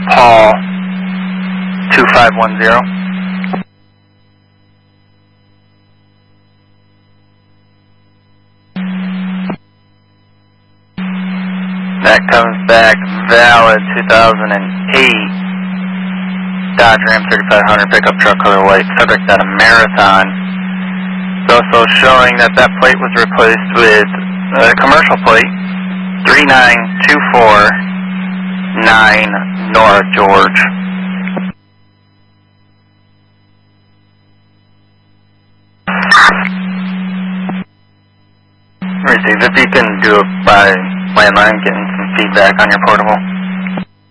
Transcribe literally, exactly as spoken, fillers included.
Paul two five one zero. That comes back valid two thousand eight Dodge Ram thirty-five hundred pickup truck color white, subject at a Marathon. It's also showing that that plate was replaced with a commercial plate three nine two four nine Nora George. Receive. If you can do it by landline, getting some feedback on your portable.